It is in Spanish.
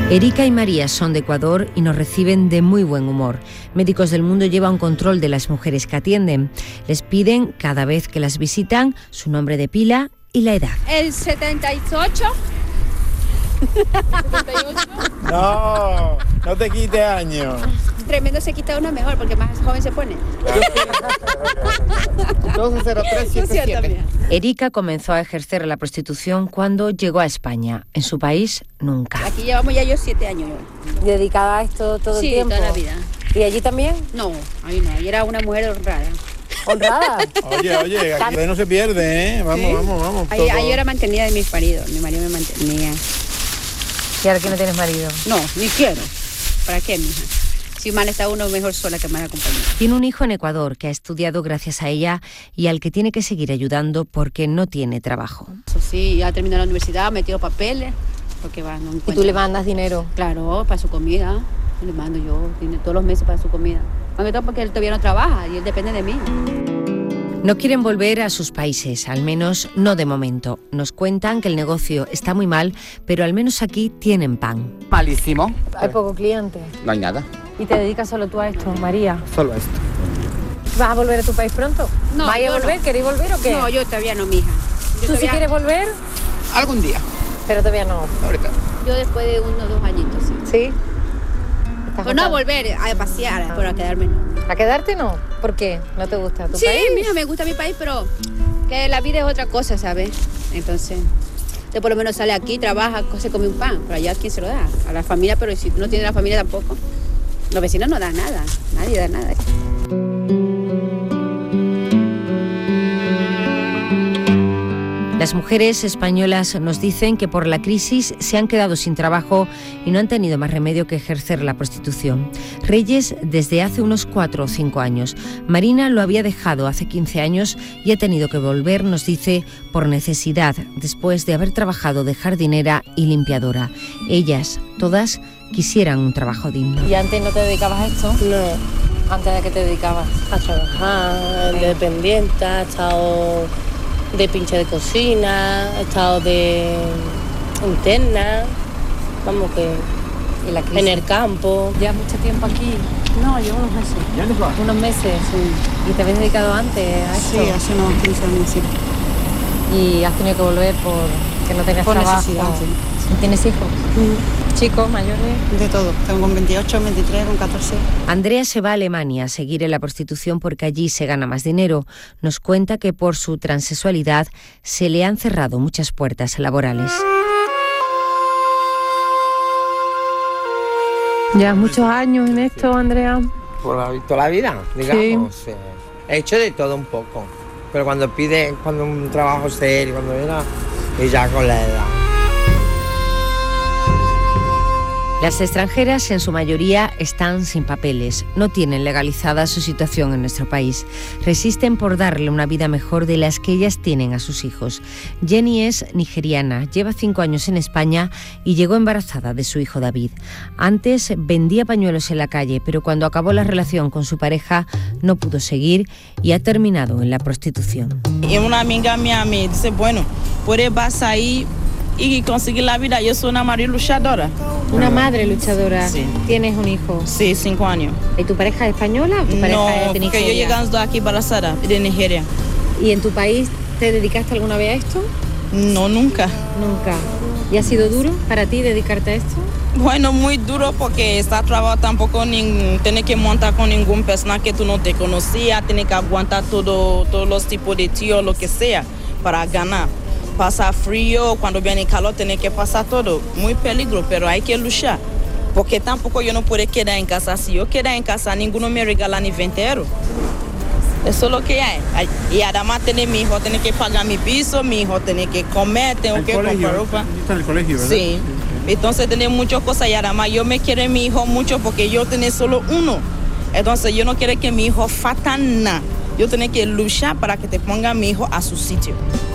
Erika y María son de Ecuador y nos reciben de muy buen humor. Médicos del Mundo llevan control de las mujeres que atienden. Les piden, cada vez que las visitan, su nombre de pila y la edad. El 78. No, no te quite años. Tremendo se quita uno mejor porque más joven se pone. 120377. Erika comenzó a ejercer la prostitución cuando llegó a España. En su país, nunca. Aquí llevamos ya yo 7 años. ¿Dedicada a esto todo el tiempo? Sí, toda la vida. ¿Y allí también? No, ahí no. Yo era una mujer honrada. ¿Honrada? Oye, aquí no se pierde, ¿eh? Vamos, ¿Sí? vamos. Ahí yo era mantenida de mi marido. Mi marido me mantenía. ¿Y ahora que no tienes marido? No, ni quiero. ¿Para qué, mija? Si mal está uno, mejor sola que mal acompañada. Tiene un hijo en Ecuador que ha estudiado gracias a ella y al que tiene que seguir ayudando porque no tiene trabajo. Eso sí, ya terminó la universidad, ha metido papeles. Porque va, no ¿Y tú le mandas dinero? Claro, para su comida. Le mando yo todos los meses para su comida. Aunque todo porque él todavía no trabaja y él depende de mí. No quieren volver a sus países, al menos no de momento. Nos cuentan que el negocio está muy mal, pero al menos aquí tienen pan. Malísimo. Hay poco cliente. No hay nada. ¿Y te dedicas solo tú a esto, María? Solo esto. ¿Vas a volver a tu país pronto? No, ¿Vais a yo volver? no. ¿Queréis volver o qué? No, yo todavía no, mija. ¿Tú sí quieres volver? Algún día. Pero todavía no. Ahorita. Yo después de 1 o 2 añitos, sí. ¿Sí? Pero no a volver a pasear, pero a quedarme no. ¿A quedarte no? ¿Por qué? ¿No te gusta tu Sí, país? mija, me gusta mi país, pero que la vida es otra cosa, ¿sabes? Entonces, usted por lo menos sale aquí, trabaja, se come un pan, pero allá ¿quién se lo da? A la familia, pero si no tiene la familia tampoco. Los vecinos no dan nada, nadie da nada. Las mujeres españolas nos dicen que por la crisis se han quedado sin trabajo y no han tenido más remedio que ejercer la prostitución. Reyes desde hace unos 4 o 5 años. Marina lo había dejado hace 15 años y ha tenido que volver, nos dice, por necesidad, después de haber trabajado de jardinera y limpiadora. Ellas, todas, quisieran un trabajo digno. ¿Y antes no te dedicabas a esto? No, ¿Antes de qué te dedicabas? a trabajar, de dependiente, he estado de pinche de cocina, he estado de interna, vamos que ¿Y la crisis? en el campo. ¿Llevas mucho tiempo aquí? No, llevo unos meses. ¿Unos meses? Sí, ¿Y te habías dedicado antes a esto? sí, hace unos 15 años, sí. ¿Y has tenido que volver porque no tenías Por trabajo? necesidad, sí. ¿Tienes hijos? ¿Chicos, mayores? De todo. Tengo con 28, 23, con 14. Andrea se va a Alemania a seguir en la prostitución porque allí se gana más dinero. Nos cuenta que por su transexualidad se le han cerrado muchas puertas laborales. ¿Llevas muchos años en esto, Andrea? Toda la vida, digamos. Sí. He hecho de todo un poco. Pero cuando un trabajo serio, cuando era, y ya con la edad. Las extranjeras, en su mayoría, están sin papeles, no tienen legalizada su situación en nuestro país. Resisten por darle una vida mejor de las que ellas tienen a sus hijos. Jenny es nigeriana, lleva 5 años en España y llegó embarazada de su hijo David. Antes vendía pañuelos en la calle, pero cuando acabó la relación con su pareja no pudo seguir y ha terminado en la prostitución. Y una amiga mía me dice, bueno, puedes vas ahí y conseguir la vida. Yo soy una madre luchadora. Una madre luchadora. Sí. ¿Tienes un hijo? Sí, 5 años. ¿Y tu pareja es española o tu pareja No, es de porque yo Nigeria? llegando aquí embarazada de Nigeria. ¿Y en tu país te dedicaste alguna vez a esto? No, nunca. Nunca. ¿Y ha sido duro para ti dedicarte a esto? Bueno, muy duro porque está trabajo tampoco tiene que montar con ninguna persona que tú no te conocías, tiene que aguantar todos los tipos de tío, lo que sea, para ganar. Pasa frío, cuando viene calor tiene que pasar todo. Muy peligro, pero hay que luchar. Porque tampoco yo no puedo quedar en casa. Si yo quedar en casa, ninguno me regala ni 20 euros. Eso es lo que hay. Y además mi hijo tiene que pagar mi piso, mi hijo tiene que comer, tengo que comprar ropa. Está en el colegio, ¿verdad? Sí. Entonces tiene muchas cosas y además yo me quiero mi hijo mucho porque yo tengo solo uno. Entonces yo no quiero que mi hijo falta nada. Yo tengo que luchar para que te ponga mi hijo a su sitio.